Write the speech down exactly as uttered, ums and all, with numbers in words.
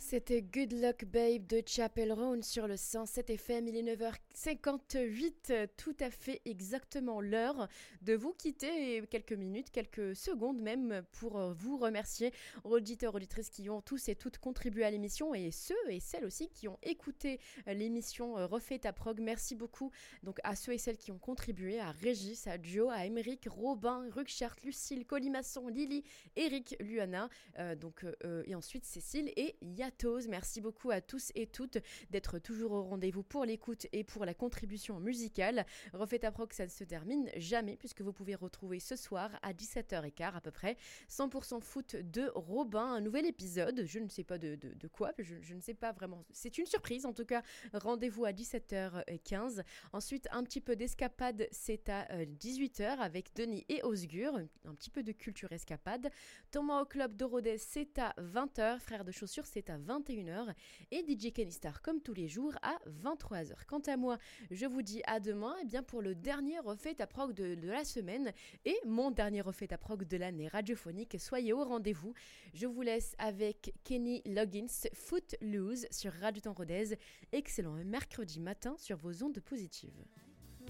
C'était Good Luck Babe de Chapel Roan sur le cent sept F M. Il est neuf heures cinquante-huit, tout à fait exactement l'heure de vous quitter, quelques minutes, quelques secondes même, pour vous remercier, auditeurs, auditrices qui ont tous et toutes contribué à l'émission, et ceux et celles aussi qui ont écouté l'émission Refait ta prog. Merci beaucoup donc à ceux et celles qui ont contribué, à Régis, à Joe, à Émeric, Robin, Ruckchart, Lucille, Colimaçon, Lily, Eric, Luana, euh, donc, euh, et ensuite Cécile et Yatos. Merci beaucoup à tous et toutes d'être toujours au rendez-vous pour l'écoute et pour la contribution musicale. Refait ta prog, ça ne se termine jamais puisque vous pouvez retrouver ce soir à dix-sept heures quinze à peu près cent pour cent foot de Robin, un nouvel épisode, je ne sais pas de, de, de quoi, je, je ne sais pas vraiment, c'est une surprise en tout cas. Rendez-vous à dix-sept heures quinze. Ensuite un petit peu d'escapade, c'est à dix-huit heures avec Denis et Osgur, un petit peu de culture escapade. Thomas au club de Rodez, c'est à vingt heures. Frères de chaussures, c'est à vingt et une heures. Et D J Kenny Star comme tous les jours à vingt-trois heures. Quant à moi, je vous dis à demain, et bien pour le dernier Refait ta prog de, de la semaine et mon dernier Refait ta prog de l'année radiophonique. Soyez au rendez-vous. Je vous laisse avec Kenny Loggins, Footloose sur Radio Temps Rodez. Excellent mercredi matin sur vos ondes positives.